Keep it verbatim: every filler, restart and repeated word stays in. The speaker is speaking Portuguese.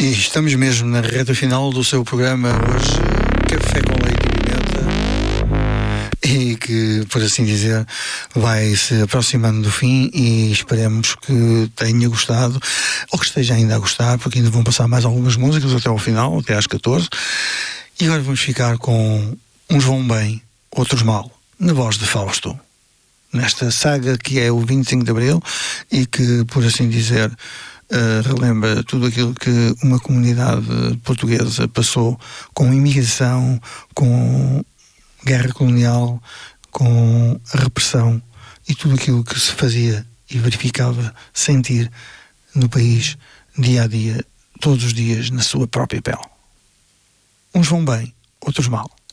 E estamos mesmo na reta final do seu programa hoje, Café com Leite e Pimenta, e que, por assim dizer, vai se aproximando do fim, e esperemos que tenha gostado, ou que esteja ainda a gostar, porque ainda vão passar mais algumas músicas até ao final, até às catorze. E agora vamos ficar com Uns Vão Bem, Outros Mal, na voz de Fausto, nesta saga que é o vinte e cinco de Abril, e que, por assim dizer, Uh, relembra tudo aquilo que uma comunidade portuguesa passou, com imigração, com guerra colonial, com a repressão e tudo aquilo que se fazia e verificava sentir no país, dia a dia, todos os dias, na sua própria pele. Uns vão bem, outros mal.